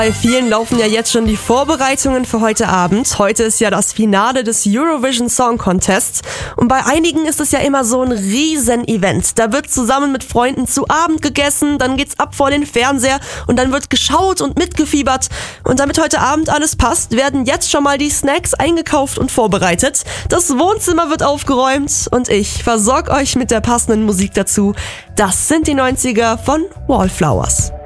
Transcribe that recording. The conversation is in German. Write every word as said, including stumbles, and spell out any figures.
Bei vielen laufen ja jetzt schon die Vorbereitungen für heute Abend. Heute ist ja das Finale des Eurovision Song Contest. Und bei einigen ist es ja immer so ein Riesen-Event. Da wird zusammen mit Freunden zu Abend gegessen, dann geht's ab vor den Fernseher und dann wird geschaut und mitgefiebert. Und damit heute Abend alles passt, werden jetzt schon mal die Snacks eingekauft und vorbereitet. Das Wohnzimmer wird aufgeräumt und ich versorge euch mit der passenden Musik dazu. Das sind die neunziger von Wallflowers.